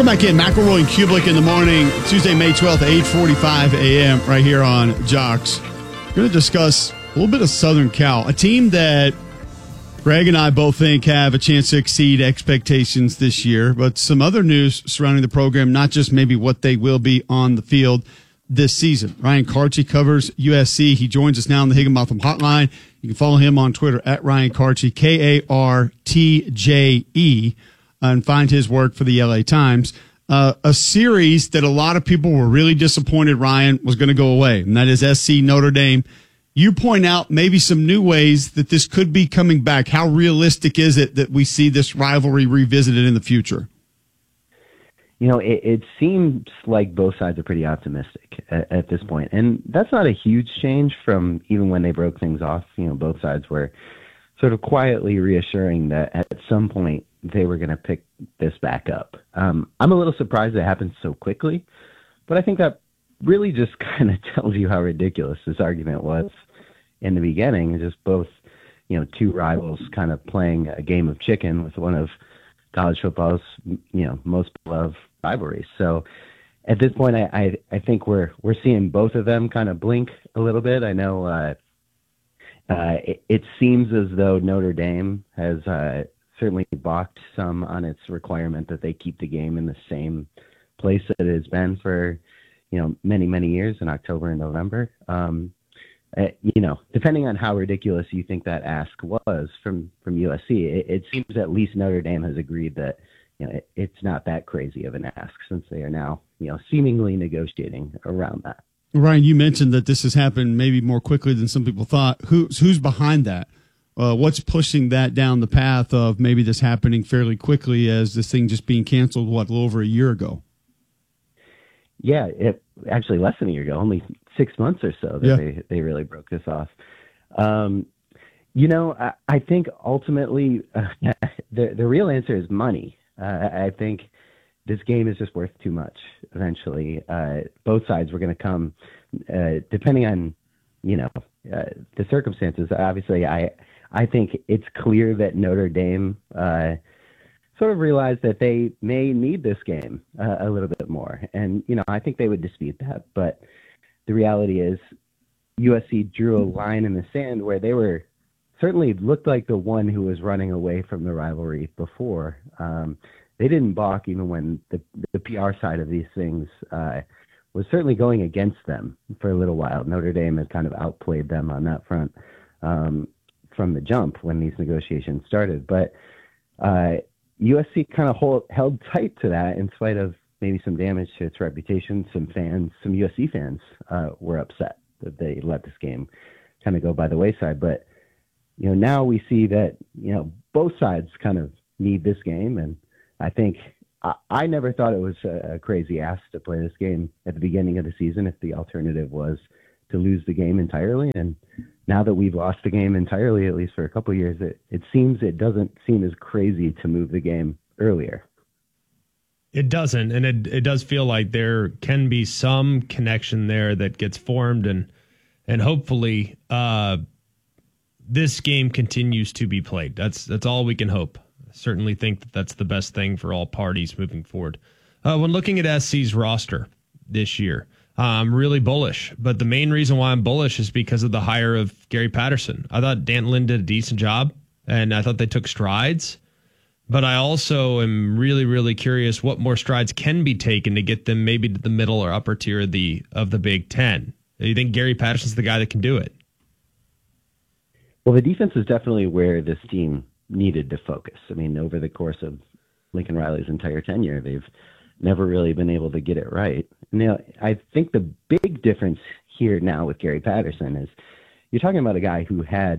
Welcome back in. McElroy and Kublik in the morning, Tuesday, May 12th, 8:45 a.m. right here on Jocks. We're going to discuss a little bit of Southern Cal, a team that Greg and I both think have a chance to exceed expectations this year, but some other news surrounding the program, not just maybe what they will be on the field this season. Ryan Kartje covers USC. He joins us now on the Higginbotham Hotline. You can follow him on Twitter at Ryan Kartje, Kartje, and find his work for the LA Times. A series that a lot of people were really disappointed, Ryan, was going to go away, and that is SC Notre Dame. You point out maybe some new ways that this could be coming back. How realistic is it that we see this rivalry revisited in the future? You know, it seems like both sides are pretty optimistic at this point. And that's not a huge change from even when they broke things off. You know, both sides were sort of quietly reassuring that at some point they were going to pick this back up. I'm a little surprised it happened so quickly, but I think that really just kind of tells you how ridiculous this argument was in the beginning. Just both, you know, two rivals kind of playing a game of chicken with one of college football's, you know, most beloved rivalries. So at this point, I think we're seeing both of them kind of blink a little bit. I know it seems as though Notre Dame has certainly balked some on its requirement that they keep the game in the same place that it has been for, you know, many, many years in October and November. You know, depending on how ridiculous you think that ask was from USC, it seems at least Notre Dame has agreed that, you know, it's not that crazy of an ask since they are now, you know, seemingly negotiating around that. Ryan, you mentioned that this has happened maybe more quickly than some people thought. Who's behind that? What's pushing that down the path of maybe this happening fairly quickly as this thing just being canceled, a little over a year ago? Yeah, actually less than a year ago, only 6 months or so that they really broke this off. You know, I think ultimately the real answer is money. I think this game is just worth too much eventually. Both sides were going to come, depending on, you know, the circumstances. Obviously, I think it's clear that Notre Dame sort of realized that they may need this game a little bit more. And, you know, I think they would dispute that. But the reality is USC drew a line in the sand where they were certainly looked like the one who was running away from the rivalry before. They didn't balk even when the PR side of these things was certainly going against them for a little while. Notre Dame had kind of outplayed them on that front from the jump when these negotiations started. But USC kind of held tight to that in spite of maybe some damage to its reputation. Some USC fans were upset that they let this game kind of go by the wayside. But, you know, now we see that, you know, both sides kind of need this game. And I think I never thought it was a crazy ask to play this game at the beginning of the season if the alternative was to lose the game entirely. And now that we've lost the game entirely, at least for a couple of years, it doesn't seem as crazy to move the game earlier. It doesn't, and it does feel like there can be some connection there that gets formed, and hopefully this game continues to be played. That's all we can hope. I certainly think that that's the best thing for all parties moving forward. When looking at SC's roster this year, I'm really bullish, but the main reason why I'm bullish is because of the hire of Gary Patterson. I thought Dan Lynn did a decent job, and I thought they took strides. But I also am really, really curious what more strides can be taken to get them maybe to the middle or upper tier of the Big Ten. Do you think Gary Patterson's the guy that can do it? Well, the defense is definitely where this team needed to focus. I mean, over the course of Lincoln Riley's entire tenure, they've never really been able to get it right. Now, I think the big difference here now with Gary Patterson is you're talking about a guy who has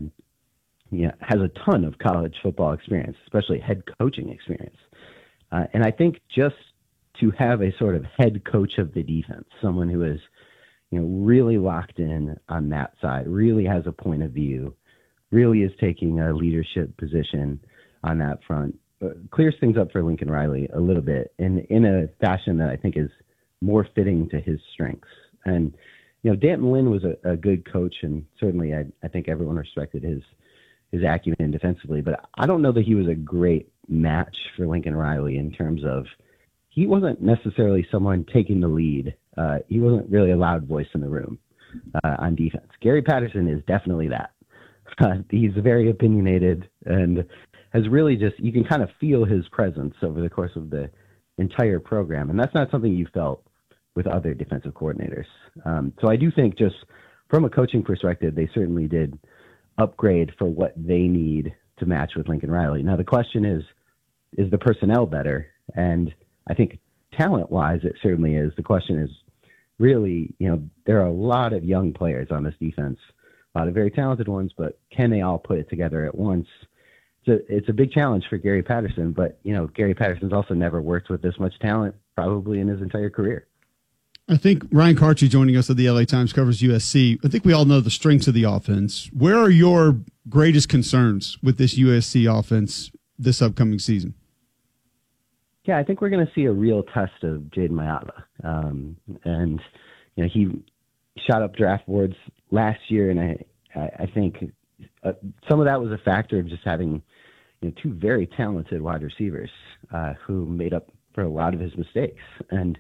a ton of college football experience, especially head coaching experience. And I think just to have a sort of head coach of the defense, someone who is, you know, really locked in on that side, really has a point of view, really is taking a leadership position on that front, clears things up for Lincoln Riley a little bit in a fashion that I think is more fitting to his strengths. And, you know, Danton Lynn was a good coach, and certainly I think everyone respected his acumen defensively, but I don't know that he was a great match for Lincoln Riley in terms of he wasn't necessarily someone taking the lead. He wasn't really a loud voice in the room on defense. Gary Patterson is definitely that. He's very opinionated and has really just, you can kind of feel his presence over the course of the entire program. And that's not something you felt with other defensive coordinators. So I do think just from a coaching perspective, they certainly did upgrade for what they need to match with Lincoln Riley. Now, the question is the personnel better? And I think talent-wise, it certainly is. The question is really, there are a lot of young players on this defense, a lot of very talented ones, but can they all put it together at once? It's a big challenge for Gary Patterson, but, Gary Patterson's also never worked with this much talent probably in his entire career. I think Ryan Karchi joining us at the LA Times covers USC. I think we all know the strengths of the offense. Where are your greatest concerns with this USC offense this upcoming season? Yeah, I think we're going to see a real test of Jaden Maiava. And, he shot up draft boards last year, and I think some of that was a factor of just having two very talented wide receivers who made up for a lot of his mistakes. And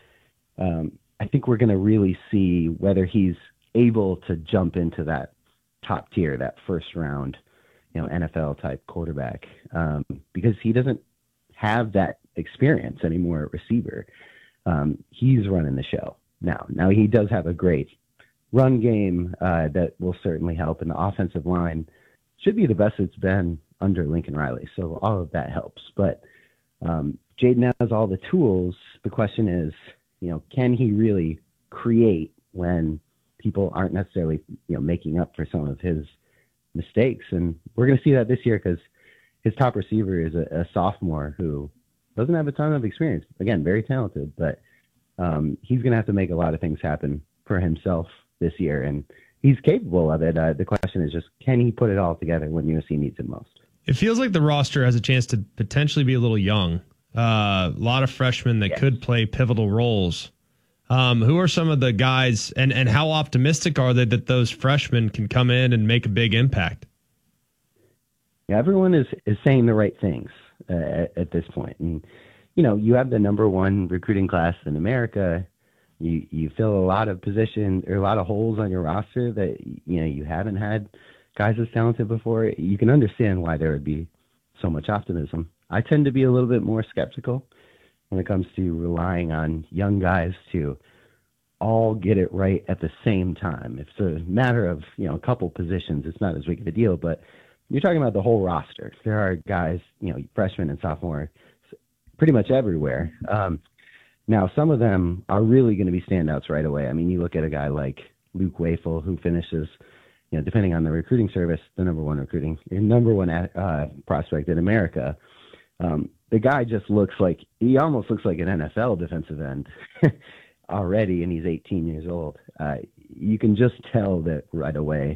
I think we're going to really see whether he's able to jump into that top tier, that first round, NFL type quarterback, because he doesn't have that experience anymore at receiver. He's running the show now. Now he does have a great run game that will certainly help, and the offensive line should be the best it's been under Lincoln Riley. So all of that helps. But Jaden has all the tools. The question is, can he really create when people aren't necessarily, making up for some of his mistakes? And we're going to see that this year because his top receiver is a sophomore who doesn't have a ton of experience. Again, very talented, but he's going to have to make a lot of things happen for himself this year, and he's capable of it. The question is just, can he put it all together when USC needs it most? It feels like the roster has a chance to potentially be a little young. A lot of freshmen that could play pivotal roles. Who are some of the guys, and how optimistic are they that those freshmen can come in and make a big impact? Yeah, everyone is saying the right things at this point. And, you have the number one recruiting class in America. You fill a lot of positions or a lot of holes on your roster that, you haven't had guys as talented before. You can understand why there would be so much optimism. I tend to be a little bit more skeptical when it comes to relying on young guys to all get it right at the same time. If it's a matter of, a couple positions, it's not as big of a deal, but you're talking about the whole roster. There are guys, freshmen and sophomore, pretty much everywhere. Now, some of them are really going to be standouts right away. I mean, you look at a guy like Luke Wafel, who finishes, depending on the recruiting service, the number one prospect in America. The guy just he almost looks like an NFL defensive end already, and he's 18 years old. You can just tell that right away